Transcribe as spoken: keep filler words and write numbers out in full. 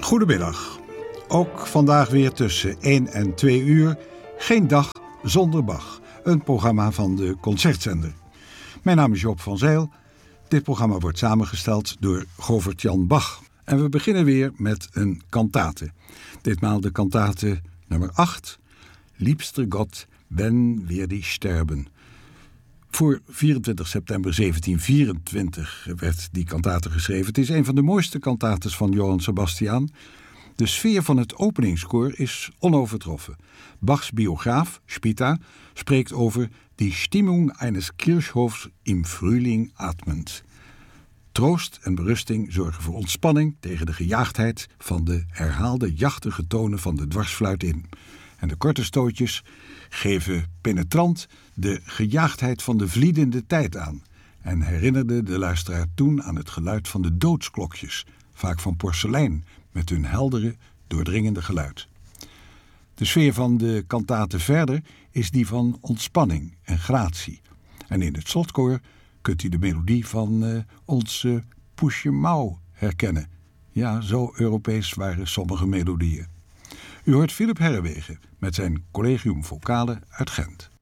Goedemiddag. Ook vandaag weer tussen één en twee uur. Geen dag zonder Bach. Een programma van de Concertzender. Mijn naam is Joop van Zijl. Dit programma wordt samengesteld door Govert-Jan Bach. En we beginnen weer met een kantate. Ditmaal de kantate nummer acht. Liebster Gott, wenn wir dich sterben. Voor vierentwintig september zeventien vierentwintig werd die kantate geschreven. Het is een van de mooiste kantates van Johann Sebastian. De sfeer van het openingskoor is onovertroffen. Bachs biograaf, Spita, spreekt over die Stimmung eines Kirchhofs im Frühling atmend. Troost en berusting zorgen voor ontspanning tegen de gejaagdheid van de herhaalde jachtige tonen van de dwarsfluit in. En de korte stootjes geven penetrant de gejaagdheid van de vliedende tijd aan en herinnerden de luisteraar toen aan het geluid van de doodsklokjes, vaak van porselein, met hun heldere, doordringende geluid. De sfeer van de kantate verder is die van ontspanning en gratie. En in het slotkoor kunt u de melodie van uh, onze Poesje Mouw herkennen. Ja, zo Europees waren sommige melodieën. U hoort Philip Herrewegen met zijn Collegium Vocale uit Gent.